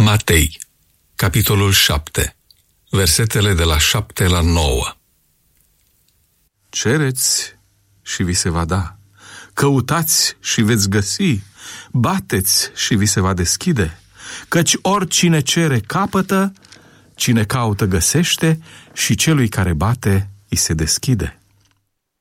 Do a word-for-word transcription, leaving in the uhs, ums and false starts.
Matei, capitolul șapte, versetele de la șapte la nouă. Cereți și vi se va da, căutați și veți găsi, bateți și vi se va deschide, căci oricine cere capătă, cine caută găsește și celui care bate îi se deschide.